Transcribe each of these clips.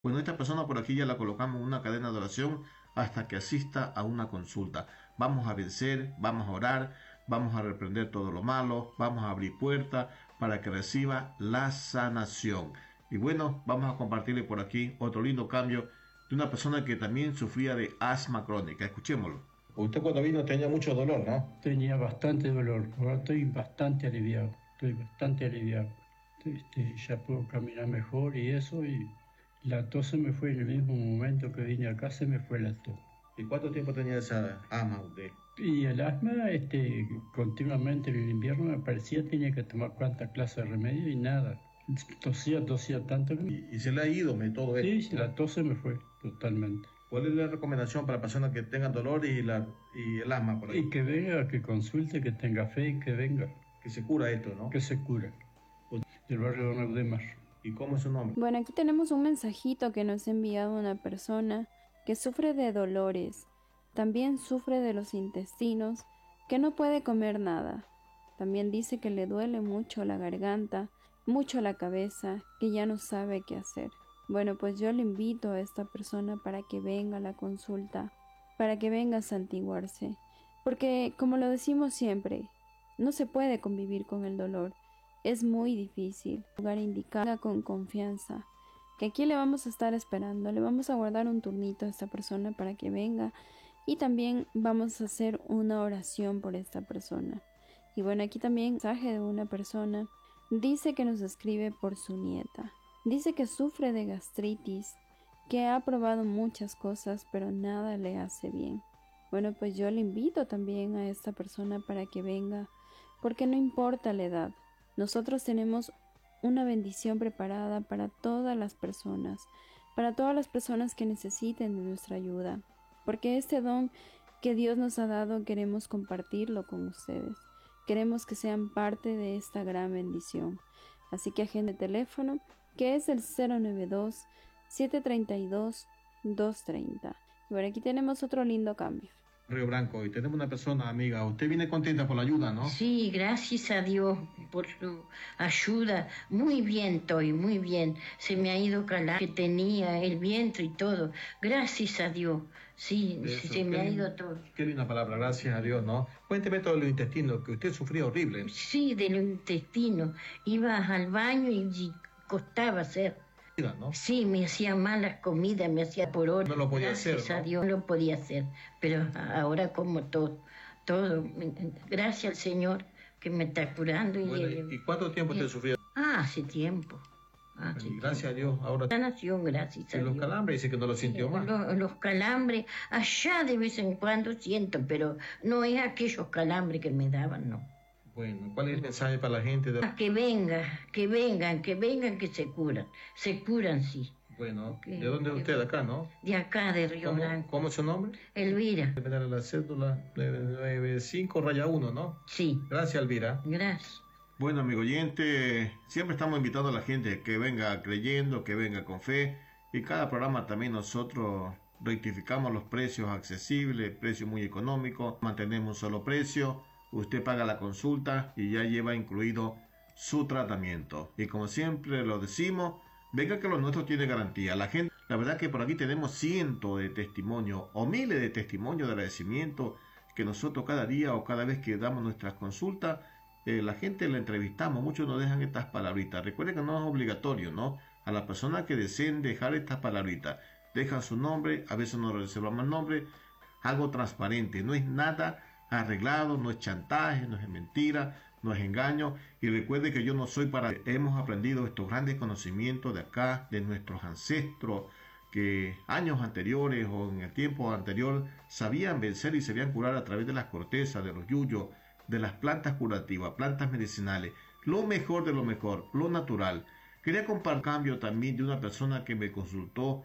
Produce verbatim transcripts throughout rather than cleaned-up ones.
Bueno, esta persona por aquí ya la colocamos en una cadena de oración hasta que asista a una consulta. Vamos a vencer, vamos a orar, vamos a reprender todo lo malo, vamos a abrir puertas para que reciba la sanación. Y bueno, vamos a compartirle por aquí otro lindo cambio de una persona que también sufría de asma crónica. Escuchémoslo. Usted cuando vino tenía mucho dolor, ¿no? Tenía bastante dolor, ahora estoy bastante aliviado, estoy bastante aliviado. Este, ya puedo caminar mejor y eso, y la tos se me fue en el mismo momento que vine acá, se me fue la tos. ¿Y cuánto tiempo tenía esa asma usted? Y el asma, este, continuamente en el invierno me parecía tenía que tomar cuántas clases de remedio y nada. Tosía, tosía tanto. ¿Y, y se le ha ido me, todo esto? Sí, sí, la tos se me fue totalmente. ¿Cuál es la recomendación para personas que tengan dolor y, la, y el asma por ahí? Y que venga, que consulte, que tenga fe y que venga. Que se cura esto, ¿no? Que se cura. Del barrio Don Eudemar. ¿Y cómo es su nombre? Bueno, aquí tenemos un mensajito que nos ha enviado una persona que sufre de dolores. También sufre de los intestinos, que no puede comer nada. También dice que le duele mucho la garganta, mucho la cabeza, que ya no sabe qué hacer. Bueno, pues yo le invito a esta persona para que venga a la consulta, para que venga a santiguarse. Porque, como lo decimos siempre, no se puede convivir con el dolor. Es muy difícil. Lugar indicado con confianza. Que aquí le vamos a estar esperando. Le vamos a guardar un turnito a esta persona para que venga. Y también vamos a hacer una oración por esta persona. Y bueno, aquí también mensaje de una persona. Dice que nos escribe por su nieta. Dice que sufre de gastritis, que ha probado muchas cosas, pero nada le hace bien. Bueno, pues yo le invito también a esta persona para que venga, porque no importa la edad. Nosotros tenemos una bendición preparada para todas las personas, para todas las personas que necesiten de nuestra ayuda, porque este don que Dios nos ha dado queremos compartirlo con ustedes. Queremos que sean parte de esta gran bendición. Así que agende teléfono, que es el cero nueve dos, siete tres dos, dos tres cero. Y por aquí tenemos otro lindo cambio. Río Branco, y tenemos una persona amiga. Usted viene contenta por la ayuda, ¿no? Sí, gracias a Dios por su ayuda. Muy bien estoy, muy bien. Se me ha ido calar que tenía el vientre y todo. Gracias a Dios. Sí, Eso, se me ha qué- ido todo. Qué linda palabra, gracias a Dios, ¿no? Cuénteme todo lo intestino, que usted sufría horrible. Sí, del intestino. Iba al baño y, y costaba hacer. ¿No? Sí, me hacía malas comidas, me hacía por hora. No lo podía Gracias hacer, ¿no? a Dios no lo podía hacer, pero ahora como todo, todo, gracias al Señor que me está curando. Y, Bueno, ¿y cuánto tiempo usted sufría? Ah, hace tiempo. Hace Y gracias a tiempo. Dios, ahora... Sanación, gracias a Y los Dios. calambres dice que no lo sintió más. Los, los calambres, allá de vez en cuando siento, pero no es aquellos calambres que me daban, no. Bueno, ¿cuál es el mensaje para la gente? De... Ah, Que vengan, que vengan, que vengan, que se curan. Se curan, sí. Bueno, Que- ¿de dónde es usted? ¿De acá, no? De acá, de Río ¿Cómo, Blanco. ¿Cómo es su nombre? Elvira, Me da la cédula nueve nueve cinco raya uno, ¿no? sí. Gracias, Elvira. Gracias. Bueno, amigo oyente, siempre estamos invitando a la gente que venga creyendo, que venga con fe. Y cada programa también nosotros rectificamos los precios accesibles, precios muy económicos. Mantenemos un solo precio. Usted paga la consulta y ya lleva incluido su tratamiento. Y como siempre lo decimos, venga que lo nuestro tiene garantía. La gente, la verdad que por aquí tenemos cientos de testimonios o miles de testimonios de agradecimiento que nosotros cada día o cada vez que damos nuestras consultas, eh, la gente la entrevistamos, muchos nos dejan estas palabritas. Recuerden que no es obligatorio, ¿no? A las personas que deseen dejar estas palabritas, dejan su nombre, a veces no reservamos el nombre, algo transparente, no es nada arreglado, no es chantaje, no es mentira, no es engaño. Y recuerde que yo no soy para... Hemos aprendido estos grandes conocimientos de acá, de nuestros ancestros, que años anteriores o en el tiempo anterior sabían vencer y sabían curar a través de las cortezas, de los yuyos, de las plantas curativas, plantas medicinales, lo mejor de lo mejor, lo natural. Quería compartir cambio también de una persona que me consultó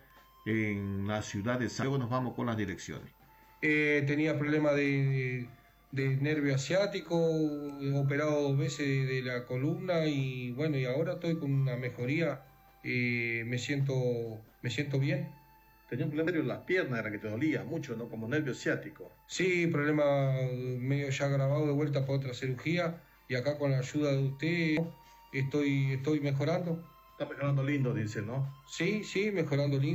en la ciudad de San. Luego nos vamos con las direcciones. Eh, tenía problemas de, de, de nervio asiático, he operado dos veces de, de la columna y bueno, y ahora estoy con una mejoría, eh, me siento me siento bien. Tenía un problema en las piernas, era que te dolía mucho, ¿no? Como nervio ciático. Sí, problema medio ya grabado de vuelta para otra cirugía y acá con la ayuda de usted estoy, estoy mejorando. Está mejorando lindo, dice, ¿no? Sí, sí, mejorando lindo.